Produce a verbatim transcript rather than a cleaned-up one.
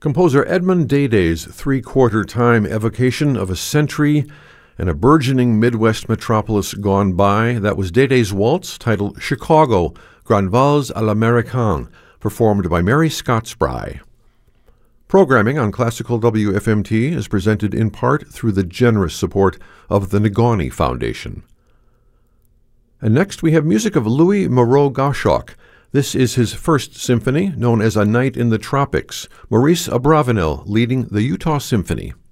Composer Edmund Dayday's three-quarter time evocation of a century and a burgeoning Midwest metropolis gone by, that was Dayday's waltz titled Chicago, Grande Valse à l'Américaine, performed by Mary Scott Spry. Programming on Classical W F M T is presented in part through the generous support of the Negaunee Foundation. And next we have music of Louis Moreau Gottschalk. This is his first symphony, known as A Night in the Tropics, Maurice Abravanel leading the Utah Symphony.